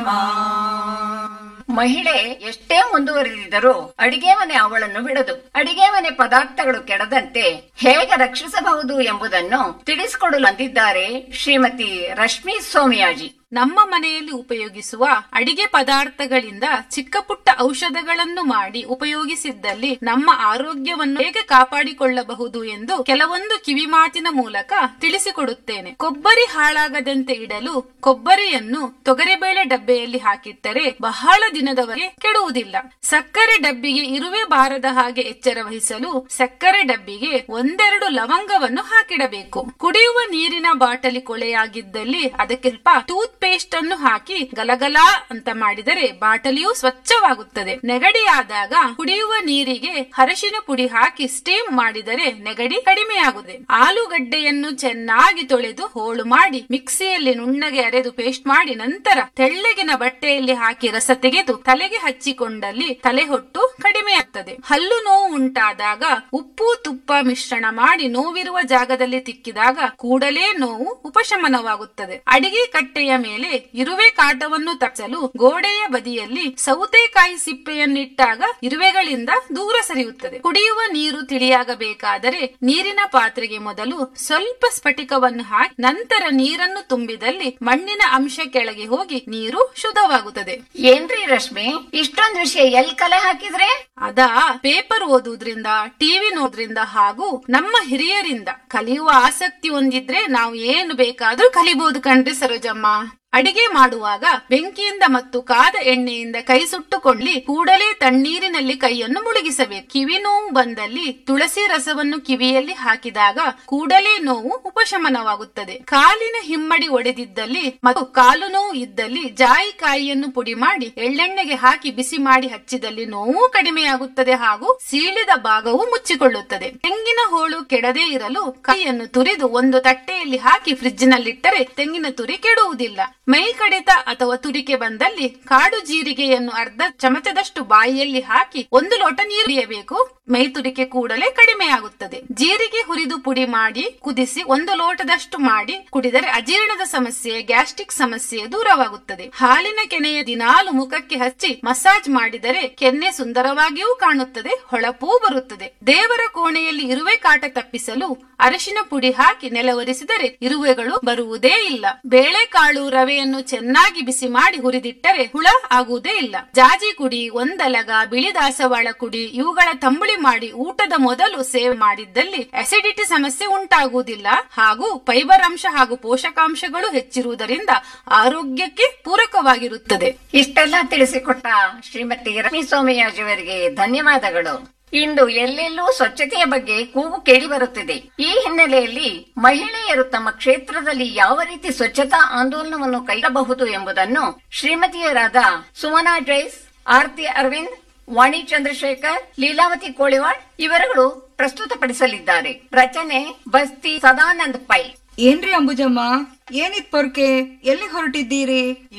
ಮಹಿಳೆ ಎಷ್ಟೇ ಮುಂದುವರೆದಿದ್ದರೂ ಅಡಿಗೆ ಮನೆ ಅವಳನ್ನು ಬಿಡದು. ಅಡಿಗೆ ಮನೆ ಪದಾರ್ಥಗಳು ಕೆಡದಂತೆ ಹೇಗೆ ರಕ್ಷಿಸಬಹುದು ಎಂಬುದನ್ನು ತಿಳಿಸಿಕೊಡಲು ಅಂದಿದ್ದಾರೆ ಶ್ರೀಮತಿ ರಶ್ಮಿ ಸೋಮಯಾಜಿ. ನಮ್ಮ ಮನೆಯಲ್ಲಿ ಉಪಯೋಗಿಸುವ ಅಡಿಗೆ ಪದಾರ್ಥಗಳಿಂದ ಚಿಕ್ಕ ಪುಟ್ಟ ಔಷಧಗಳನ್ನು ಮಾಡಿ ಉಪಯೋಗಿಸಿದ್ದಲ್ಲಿ ನಮ್ಮ ಆರೋಗ್ಯವನ್ನು ಹೇಗೆ ಕಾಪಾಡಿಕೊಳ್ಳಬಹುದು ಎಂದು ಕೆಲವೊಂದು ಕಿವಿಮಾತಿನ ಮೂಲಕ ತಿಳಿಸಿಕೊಡುತ್ತೇನೆ. ಕೊಬ್ಬರಿ ಹಾಳಾಗದಂತೆ ಇಡಲು ಕೊಬ್ಬರಿಯನ್ನು ತೊಗರಿಬೇಳೆ ಡಬ್ಬೆಯಲ್ಲಿ ಹಾಕಿಟ್ಟರೆ ಬಹಳ ದಿನದವರೆಗೆ ಕೆಡುವುದಿಲ್ಲ. ಸಕ್ಕರೆ ಡಬ್ಬಿಗೆ ಇರುವೆ ಬಾರದ ಹಾಗೆ ಎಚ್ಚರ ವಹಿಸಲು ಸಕ್ಕರೆ ಡಬ್ಬಿಗೆ ಒಂದೆರಡು ಲವಂಗವನ್ನು ಹಾಕಿಡಬೇಕು. ಕುಡಿಯುವ ನೀರಿನ ಬಾಟಲಿ ಕೊಳೆಯಾಗಿದ್ದಲ್ಲಿ ಅದಕ್ಕೆ ಸ್ವಲ್ಪ ಟೂತ್ ಪೇಸ್ಟ್ ಅನ್ನು ಹಾಕಿ ಗಲಗಲ ಅಂತ ಮಾಡಿದರೆ ಬಾಟಲಿಯು ಸ್ವಚ್ಛವಾಗುತ್ತದೆ. ನೆಗಡಿಯಾದಾಗ ಕುಡಿಯುವ ನೀರಿಗೆ ಅರಿಶಿನ ಪುಡಿ ಹಾಕಿ ಸ್ಟೀಮ್ ಮಾಡಿದರೆ ನೆಗಡಿ ಕಡಿಮೆಯಾಗುತ್ತದೆ. ಆಲೂಗಡ್ಡೆಯನ್ನು ಚೆನ್ನಾಗಿ ತೊಳೆದು ಹೋಳು ಮಾಡಿ ಮಿಕ್ಸಿಯಲ್ಲಿ ನುಣ್ಣಗೆ ಅರೆದು ಪೇಸ್ಟ್ ಮಾಡಿ ನಂತರ ತೆಳ್ಳಗಿನ ಬಟ್ಟೆಯಲ್ಲಿ ಹಾಕಿ ರಸ ತೆಗೆದು ತಲೆಗೆ ಹಚ್ಚಿಕೊಂಡಲ್ಲಿ ತಲೆಹೊಟ್ಟು ಕಡಿಮೆಯಾಗುತ್ತದೆ. ಹಲ್ಲು ನೋವು ಉಂಟಾದಾಗ ಉಪ್ಪು ತುಪ್ಪ ಮಿಶ್ರಣ ಮಾಡಿ ನೋವಿರುವ ಜಾಗದಲ್ಲಿ ತಿಕ್ಕಿದಾಗ ಕೂಡಲೇ ನೋವು ಉಪಶಮನವಾಗುತ್ತದೆ. ಅಡಿಗೆ ಕಟ್ಟೆಯ ಮೇಲೆ ಇರುವೆ ಕಾಟವನ್ನು ತಪ್ಪಿಸಲು ಗೋಡೆಯ ಬದಿಯಲ್ಲಿ ಸೌತೆಕಾಯಿ ಸಿಪ್ಪೆಯನ್ನಿಟ್ಟಾಗ ಇರುವೆಗಳಿಂದ ದೂರ ಸರಿಯುತ್ತದೆ. ಕುಡಿಯುವ ನೀರು ತಿಳಿಯಾಗಬೇಕಾದರೆ ನೀರಿನ ಪಾತ್ರೆಗೆ ಮೊದಲು ಸ್ವಲ್ಪ ಸ್ಫಟಿಕವನ್ನು ಹಾಕಿ ನಂತರ ನೀರನ್ನು ತುಂಬಿದಲ್ಲಿ ಮಣ್ಣಿನ ಅಂಶ ಕೆಳಗೆ ಹೋಗಿ ನೀರು ಶುದ್ಧವಾಗುತ್ತದೆ. ಏನ್ರಿ ರಶ್ಮಿ, ಇಷ್ಟೊಂದು ವಿಷಯ ಎಲ್ ಕಲೆ ಹಾಕಿದ್ರೆ? ಅದಾ ಪೇಪರ್ ಓದುವುದರಿಂದ, ಟಿವಿ ನೋಡ್ರಿಂದ ಹಾಗೂ ನಮ್ಮ ಹಿರಿಯರಿಂದ ಕಲಿಯುವ ಆಸಕ್ತಿ ಹೊಂದಿದ್ರೆ ನಾವು ಏನು ಬೇಕಾದ್ರೂ ಕಲಿಬಹುದು ಕಣ್ರಿ ಸರೋಜಮ್ಮ. ಅಡಿಗೆ ಮಾಡುವಾಗ ಬೆಂಕಿಯಿಂದ ಮತ್ತು ಕಾದ ಎಣ್ಣೆಯಿಂದ ಕೈ ಸುಟ್ಟುಕೊಳ್ಳಿ ಕೂಡಲೇ ತಣ್ಣೀರಿನಲ್ಲಿ ಕೈಯನ್ನು ಮುಳುಗಿಸಬೇಕು. ಕಿವಿ ನೋವು ಬಂದಲ್ಲಿ ತುಳಸಿ ರಸವನ್ನು ಕಿವಿಯಲ್ಲಿ ಹಾಕಿದಾಗ ಕೂಡಲೇ ನೋವು ಉಪಶಮನವಾಗುತ್ತದೆ. ಕಾಲಿನ ಹಿಮ್ಮಡಿ ಒಡೆದಿದ್ದಲ್ಲಿ ಮತ್ತು ಕಾಲು ನೋವು ಇದ್ದಲ್ಲಿ ಜಾಯಿಕಾಯಿಯನ್ನು ಪುಡಿ ಮಾಡಿ ಎಳ್ಳೆಣ್ಣೆಗೆ ಹಾಕಿ ಬಿಸಿ ಮಾಡಿ ಹಚ್ಚಿದಲ್ಲಿ ನೋವು ಕಡಿಮೆಯಾಗುತ್ತದೆ ಹಾಗೂ ಸೀಳಿದ ಭಾಗವು ಮುಚ್ಚಿಕೊಳ್ಳುತ್ತದೆ. ತೆಂಗಿನ ಹೋಳು ಕೆಡದೇ ಇರಲು ಕೈಯನ್ನು ತುರಿದು ಒಂದು ತಟ್ಟೆಯಲ್ಲಿ ಹಾಕಿ ಫ್ರಿಡ್ಜ್ನಲ್ಲಿಟ್ಟರೆ ತೆಂಗಿನ ತುರಿ ಕೆಡುವುದಿಲ್ಲ. ಮೈ ಕಡಿತ ಅಥವಾ ತುರಿಕೆ ಬಂದಲ್ಲಿ ಕಾಡು ಜೀರಿಗೆಯನ್ನು ಅರ್ಧ ಚಮಚದಷ್ಟು ಬಾಯಿಯಲ್ಲಿ ಹಾಕಿ 1 ಲೋಟ ನೀರು ಕುಡಿಯಬೇಕು. ಮೈ ತುರಿಕೆ ಕೂಡಲೇ ಕಡಿಮೆಯಾಗುತ್ತದೆ. ಜೀರಿಗೆ ಹುರಿದು ಪುಡಿ ಮಾಡಿ ಕುದಿಸಿ 1 ಲೋಟದಷ್ಟು ಮಾಡಿ ಕುಡಿದರೆ ಅಜೀರ್ಣದ ಸಮಸ್ಯೆ, ಗ್ಯಾಸ್ಟ್ರಿಕ್ ಸಮಸ್ಯೆ ದೂರವಾಗುತ್ತದೆ. ಹಾಲಿನ ಕೆನೆಯ ದಿನಾಲು ಮುಖಕ್ಕೆ ಹಚ್ಚಿ ಮಸಾಜ್ ಮಾಡಿದರೆ ಕೆನ್ನೆ ಸುಂದರವಾಗಿಯೂ ಕಾಣುತ್ತದೆ, ಹೊಳಪೂ ಬರುತ್ತದೆ. ದೇವರ ಕೋಣೆಯಲ್ಲಿ ಇರುವೆ ಕಾಟ ತಪ್ಪಿಸಲು ಅರಿಶಿನ ಪುಡಿ ಹಾಕಿ ನೆಲವರಿಸಿದರೆ ಇರುವೆಗಳು ಬರುವುದೇ ಇಲ್ಲ. ಬೇಳೆಕಾಳು ರವೆಯನ್ನು ಚೆನ್ನಾಗಿ ಬಿಸಿ ಮಾಡಿ ಹುರಿದಿಟ್ಟರೆ ಹುಳ ಆಗುವುದೇ ಇಲ್ಲ. ಜಾಜಿ ಕುಡಿ, ಒಂದಲಗ, ಬಿಳಿ ದಾಸವಾಳ ಕುಡಿ ಇವುಗಳ ತಂಬುಳಿ ಮಾಡಿ ಊಟದ ಮೊದಲು ಸೇವೆ ಮಾಡಿದ್ದಲ್ಲಿ ಅಸಿಡಿಟಿ ಸಮಸ್ಯೆ ಉಂಟಾಗುವುದಿಲ್ಲ ಹಾಗೂ ಫೈಬರ್ ಅಂಶ ಹಾಗೂ ಪೋಷಕಾಂಶಗಳು ಹೆಚ್ಚಿರುವುದರಿಂದ ಆರೋಗ್ಯಕ್ಕೆ ಪೂರಕವಾಗಿರುತ್ತದೆ. ಇಷ್ಟೆಲ್ಲ ತಿಳಿಸಿಕೊಟ್ಟ ಶ್ರೀಮತಿ ರಶ್ಮಿ ಸೋಮಯಾಜಿ ಅವರಿಗೆ ಧನ್ಯವಾದಗಳು. ಇಂದು ಎಲ್ಲೆಲ್ಲೂ ಸ್ವಚ್ಛತೆಯ ಬಗ್ಗೆ ಕೂಗು ಕೇಳಿ ಬರುತ್ತಿದೆ. ಈ ಹಿನ್ನೆಲೆಯಲ್ಲಿ ಮಹಿಳೆಯರು ತಮ್ಮ ಕ್ಷೇತ್ರದಲ್ಲಿ ಯಾವ ರೀತಿ ಸ್ವಚ್ಛತಾ ಆಂದೋಲನವನ್ನು ಕೈಗೊಳ್ಳಬಹುದು ಎಂಬುದನ್ನು ಶ್ರೀಮತಿಯರಾದ ಸುಮನಾ ಜೈಸ್, ಆರತಿ ಅರವಿಂದ್, ವಾಣಿ ಚಂದ್ರಶೇಖರ್, ಲೀಲಾವತಿ ಕೋಳಿವಾಡ್ ಇವರುಗಳು ಪ್ರಸ್ತುತಪಡಿಸಲಿದ್ದಾರೆ. ರಚನೆ ಬಸ್ತಿ ಸದಾನಂದ್ ಪೈ. ಏನ್ರಿ ಅಂಬುಜಮ್ಮ, ಏನಿತ್ ಪೊರ್ಕೆ, ಎಲ್ಲಿ ಹೊರಟಿದ್ದೀರಿ?